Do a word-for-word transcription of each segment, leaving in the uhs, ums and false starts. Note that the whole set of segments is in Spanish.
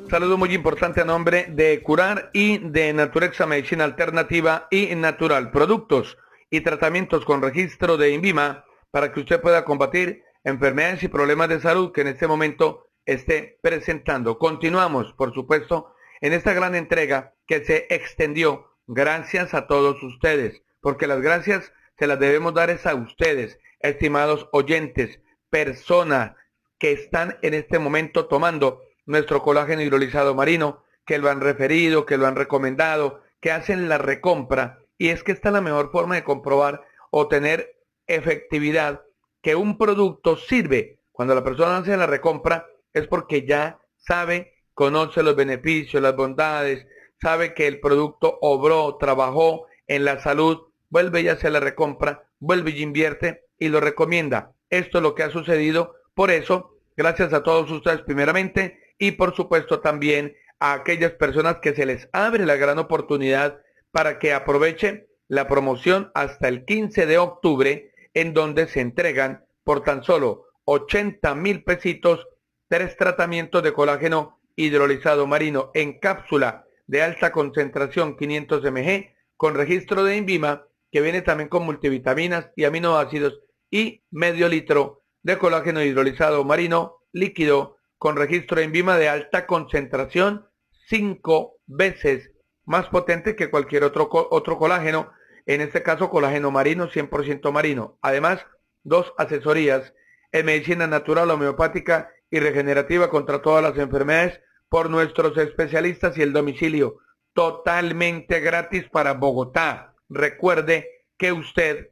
Saludo muy importante a nombre de Curar y de Naturexa Medicina Alternativa y Natural. Productos y tratamientos con registro de INVIMA para que usted pueda combatir enfermedades y problemas de salud que en este momento esté presentando. Continuamos, por supuesto, en esta gran entrega que se extendió gracias a todos ustedes, porque las gracias se las debemos dar es a ustedes, estimados oyentes, personas que están en este momento tomando nuestro colágeno hidrolizado marino, que lo han referido, que lo han recomendado, que hacen la recompra. Y es que esta es la mejor forma de comprobar o tener efectividad que un producto sirve. Cuando la persona hace la recompra es porque ya sabe, conoce los beneficios, las bondades, sabe que el producto obró, trabajó en la salud, vuelve y hace la recompra, vuelve y invierte y lo recomienda. Esto es lo que ha sucedido. Por eso, gracias a todos ustedes primeramente, y por supuesto también a aquellas personas que se les abre la gran oportunidad para que aprovechen la promoción hasta el quince de octubre, en donde se entregan por tan solo ochenta mil pesitos tres tratamientos de colágeno hidrolizado marino en cápsula de alta concentración quinientos mililitros con registro de INVIMA, que viene también con multivitaminas y aminoácidos, y medio litro de colágeno hidrolizado marino líquido con registro de INVIMA de alta concentración, cinco veces más potente que cualquier otro, otro colágeno, en este caso colágeno marino, cien por ciento marino. Además, dos asesorías en medicina natural, homeopática y regenerativa contra todas las enfermedades por nuestros especialistas y el domicilio totalmente gratis para Bogotá. Recuerde que usted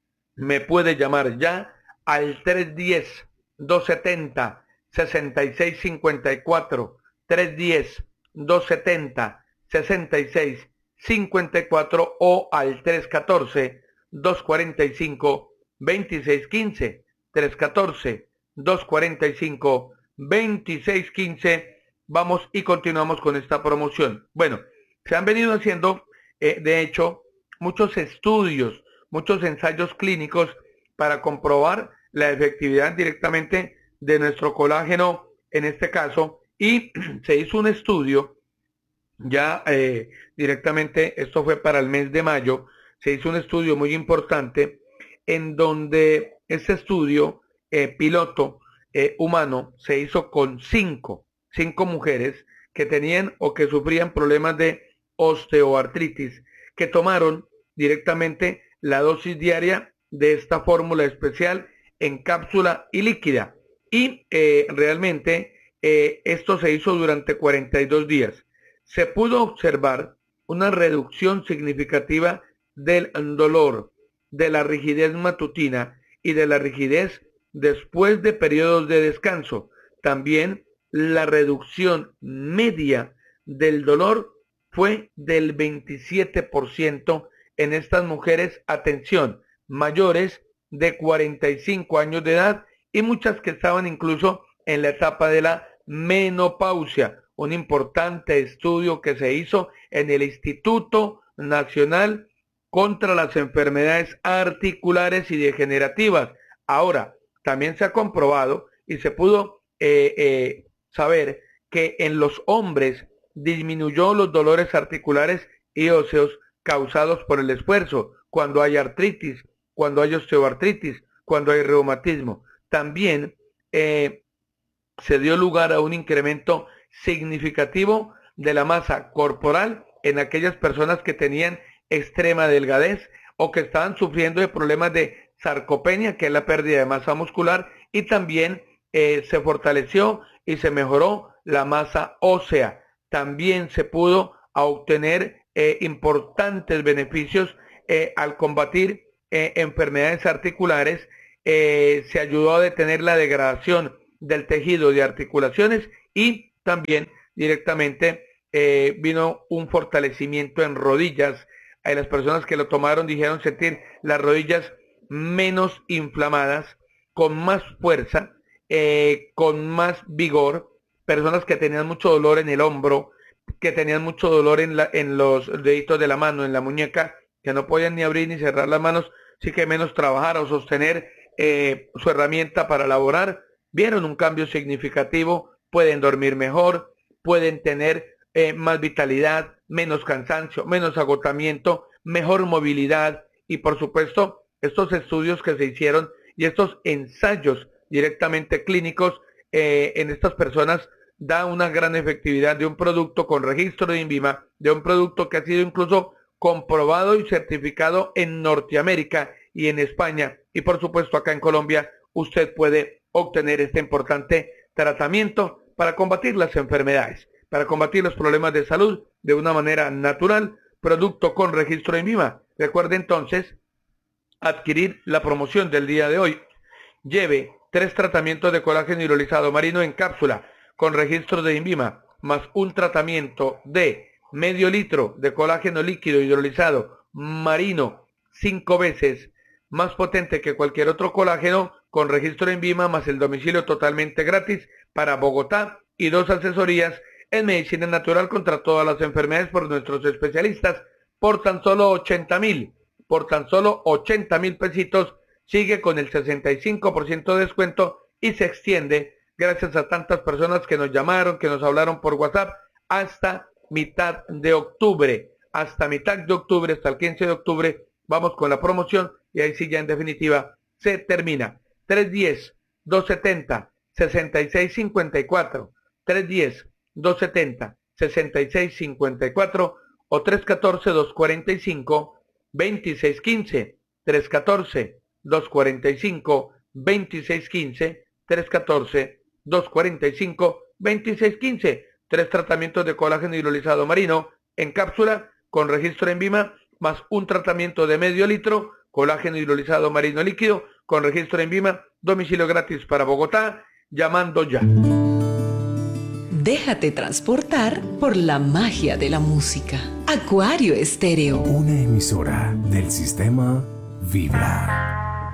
me puede llamar ya al tres uno cero, dos siete cero, seis seis cinco cuatro, tres uno cero, dos siete cero, seis seis cinco cuatro o al tres uno cuatro, dos cuatro cinco, dos seis uno cinco, tres uno cuatro, dos cuatro cinco, dos seis uno cinco. Vamos y continuamos con esta promoción. Bueno, se han venido haciendo, eh, de hecho, muchos estudios, muchos ensayos clínicos para comprobar la efectividad directamente de nuestro colágeno en este caso, y se hizo un estudio ya eh, directamente, esto fue para el mes de mayo, se hizo un estudio muy importante en donde este estudio eh, piloto eh, humano se hizo con cinco, cinco mujeres que tenían o que sufrían problemas de osteoartritis, que tomaron directamente la dosis diaria de esta fórmula especial en cápsula y líquida. Y eh, realmente eh, esto se hizo durante cuarenta y dos días. Se pudo observar una reducción significativa del dolor, de la rigidez matutina y de la rigidez después de periodos de descanso. También la reducción media del dolor fue del veintisiete por ciento en estas mujeres, atención, mayores de cuarenta y cinco años de edad, y muchas que estaban incluso en la etapa de la menopausia. Un importante estudio que se hizo en el Instituto Nacional contra las Enfermedades Articulares y Degenerativas. Ahora, también se ha comprobado y se pudo eh, eh, saber que en los hombres disminuyó los dolores articulares y óseos causados por el esfuerzo, cuando hay artritis, cuando hay osteoartritis, cuando hay reumatismo. También eh, se dio lugar a un incremento significativo de la masa corporal en aquellas personas que tenían extrema delgadez o que estaban sufriendo de problemas de sarcopenia, que es la pérdida de masa muscular, y también eh, se fortaleció y se mejoró la masa ósea. También se pudo obtener eh, importantes beneficios eh, al combatir eh, enfermedades articulares. Eh, se ayudó a detener la degradación del tejido de articulaciones, y también directamente eh, vino un fortalecimiento en rodillas. Eh, las personas que lo tomaron dijeron sentir las rodillas menos inflamadas, con más fuerza, eh, con más vigor. Personas que tenían mucho dolor en el hombro, que tenían mucho dolor en, la, en los deditos de la mano, en la muñeca, que no podían ni abrir ni cerrar las manos, sí que menos trabajar o sostener eh, su herramienta para laborar, vieron un cambio significativo, pueden dormir mejor, pueden tener eh, más vitalidad, menos cansancio, menos agotamiento, mejor movilidad y por supuesto estos estudios que se hicieron y estos ensayos directamente clínicos eh, en estas personas da una gran efectividad de un producto con registro de INVIMA, de un producto que ha sido incluso comprobado y certificado en Norteamérica y en España y por supuesto acá en Colombia usted puede obtener este importante tratamiento para combatir las enfermedades, para combatir los problemas de salud de una manera natural, producto con registro de INVIMA. Recuerde entonces adquirir la promoción del día de hoy. Lleve tres tratamientos de colágeno hidrolizado marino en cápsula con registro de INVIMA, más un tratamiento de medio litro de colágeno líquido hidrolizado marino cinco veces más potente que cualquier otro colágeno con registro de INVIMA, más el domicilio totalmente gratis para Bogotá y dos asesorías en medicina natural contra todas las enfermedades por nuestros especialistas por tan solo ochenta mil, por tan solo ochenta mil pesitos. Sigue con el sesenta y cinco por ciento de descuento y se extiende gracias a tantas personas que nos llamaron, que nos hablaron por WhatsApp hasta mitad de octubre, hasta mitad de octubre, hasta el quince de octubre, vamos con la promoción y ahí sí ya en definitiva se termina. tres uno cero, dos siete cero, seis seis cinco cuatro, tres uno cero, dos siete cero, seis seis cinco cuatro o tres uno cuatro, dos cuatro cinco, dos seis uno cinco, tres uno cuatro, dos cuatro cinco, dos seis uno cinco, tres uno cuatro, dos cuatro cinco, dos seis uno cinco. Tres tratamientos de colágeno hidrolizado marino en cápsula con registro en INVIMA, más un tratamiento de medio litro, colágeno hidrolizado marino líquido con registro en INVIMA, domicilio gratis para Bogotá, llamando ya. Déjate transportar por la magia de la música. Acuario Estéreo. Una emisora del sistema Vibra.